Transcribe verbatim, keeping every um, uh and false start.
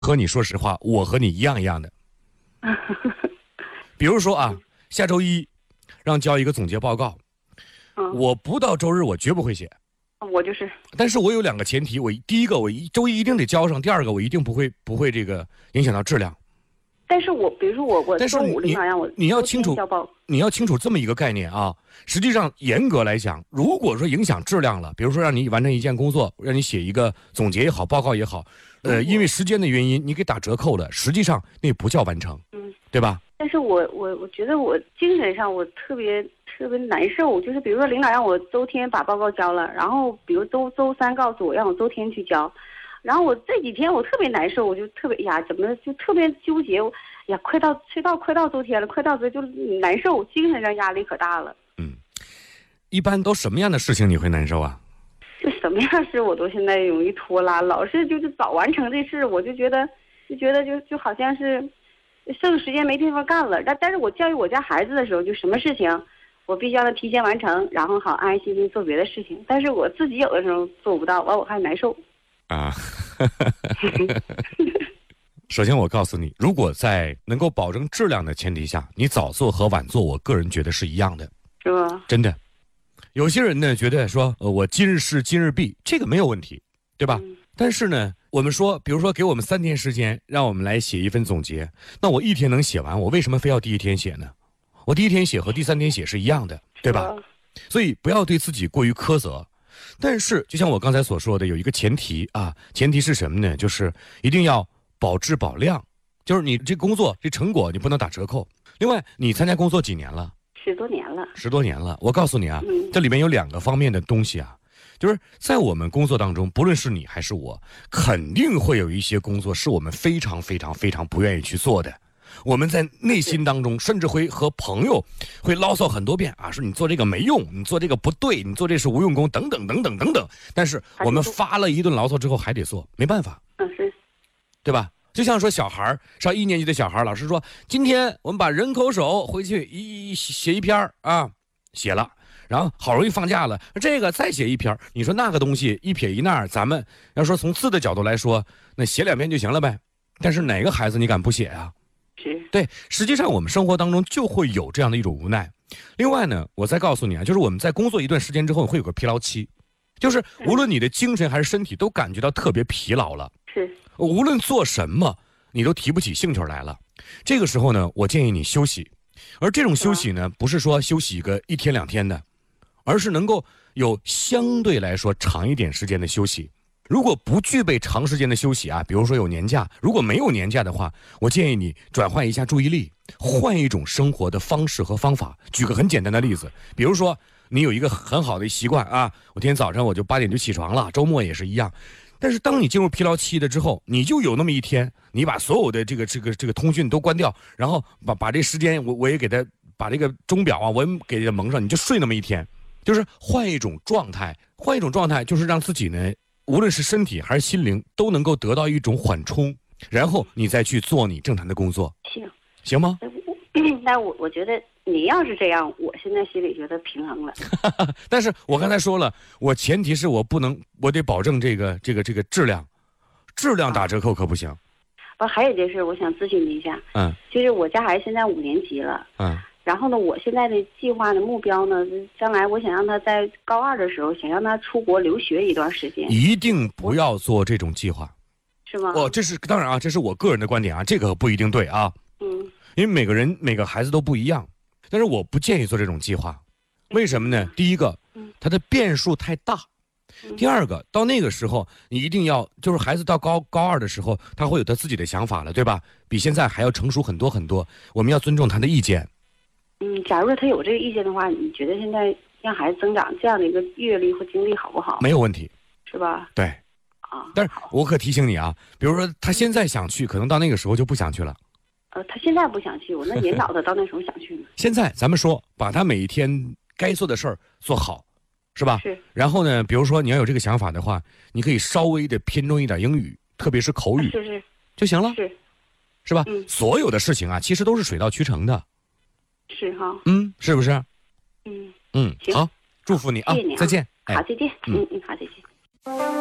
和你说实话，我和你一样一样的。比如说啊，下周一让交一个总结报告， 嗯， 我不到周日我绝不会写。 我就是， 但是我有两个前提，我第一个我一周一一定得交上，第二个我一定不会不会这个影响到质量。 但是我比如说我我但是周五领导让我你要清楚交报， 你要清楚这么一个概念啊。实际上严格来讲，如果说影响质量了，比如说让你完成一件工作，让你写一个总结也好，报告也好，呃，因为时间的原因你给打折扣了，实际上那不叫完成， 嗯， 对吧？ 但是我我我觉得我精神上我特别特别难受，就是比如说领导让我周天把报告交了，然后比如周周三告诉我让我周天去交，然后我这几天我特别难受，我就特别呀，怎么就特别纠结，呀，快到快到快到周天了，快到这就难受，精神上压力可大了。 嗯，一般都什么样的事情你会难受啊？ 就什么样事我都现在容易拖拉，老是就是早完成这事，我就觉得就觉得就就好像是剩时间没地方干了。但但是我教育我家孩子的时候，就什么事情我必须让他提前完成，然后好安安心心做别的事情。但是我自己有的时候做不到，完我还难受啊。首先我告诉你，如果在能够保证质量的前提下，你早做和晚做，我个人觉得是一样的， 是吧？ 真的。有些人呢觉得说，呃，我今日事今日毕，这个没有问题，对吧？ 嗯， 但是呢，我们说，比如说给我们三天时间，让我们来写一份总结，那我一天能写完，我为什么非要第一天写呢？我第一天写和第三天写是一样的，对吧？所以不要对自己过于苛责。但是就像我刚才所说的，有一个前提啊，前提是什么呢？就是一定要保质保量，就是你这工作这成果你不能打折扣。另外，你参加工作几年了？ 十多年了。 十多年了。我告诉你啊， 嗯， 这里面有两个方面的东西啊，就是在我们工作当中，不论是你还是我，肯定会有一些工作是我们非常非常非常不愿意去做的。我们在内心当中甚至会和朋友会牢骚很多遍啊，说你做这个没用，你做这个不对，你做这是无用功，等等等等等等。但是我们发了一顿牢骚之后还得做，没办法， 嗯，是， 对吧？就像说小孩上一年级的小孩，老师说今天我们把人口手回去一写一篇啊，写了，然后好容易放假了，这个再写一篇，你说那个东西一撇一捺，咱们要说从字的角度来说，那写两篇就行了呗。但是哪个孩子你敢不写啊？ 是， 对，实际上我们生活当中就会有这样的一种无奈。另外呢，我再告诉你啊，就是我们在工作一段时间之后会有个疲劳期，就是无论你的精神还是身体都感觉到特别疲劳了， 是， 无论做什么你都提不起兴趣来了。这个时候呢，我建议你休息，而这种休息呢，不是说休息个一天两天的，而是能够有相对来说长一点时间的休息。如果不具备长时间的休息啊，比如说有年假，如果没有年假的话，我建议你转换一下注意力，换一种生活的方式和方法。举个很简单的例子，比如说你有一个很好的习惯啊，我今天早上我就八点就起床了，周末也是一样。但是当你进入疲劳期的之后，你就有那么一天，你把所有的这个这个这个通讯都关掉，然后把把这时间我我也给它把这个钟表啊我也给它蒙上，你就睡那么一天，就是换一种状态，换一种状态，就是让自己呢，无论是身体还是心灵都能够得到一种缓冲，然后你再去做你正常的工作， 行， 行吗？ 但我我觉得你要是这样，我现在心里觉得平衡了。 但是我刚才说了，我前提是我不能，我得保证这个这个这个质量，质量打折扣可不行。 不，还有一件事，我想咨询你一下。 嗯， 就是我家孩子现在五年级了。 嗯。 然后呢，我现在的计划的目标呢，将来我想让他在高二的时候，想让他出国留学一段时间。 一定不要做这种计划， 是吗？ 哦，这是当然啊，这是我个人的观点啊，这个不一定对啊。 嗯。 因为每个人每个孩子都不一样，但是我不建议做这种计划。为什么呢？第一个，它的变数太大；第二个，到那个时候你一定要，就是孩子到高高二的时候，他会有他自己的想法了，对吧？比现在还要成熟很多很多。我们要尊重他的意见。 嗯，假如说他有这个意见的话，你觉得现在让孩子增长这样的一个阅历和经历好不好？ 没有问题， 是吧？ 对。 啊， 但是我可提醒你啊，比如说他现在想去，可能到那个时候就不想去了。 呃，他现在不想去，我那引导他到那时候想去呢。 现在咱们说，把他每一天该做的事儿做好，是吧？ 是。 然后呢，比如说你要有这个想法的话，你可以稍微的偏重一点英语，特别是口语， 是是就行了， 是， 是吧？ 嗯， 所有的事情啊，其实都是水到渠成的。 是哈。 嗯，是不是？ 嗯嗯，好，祝福你啊， 谢谢你啊， 再见。 好，再见。 嗯嗯嗯，好，再见。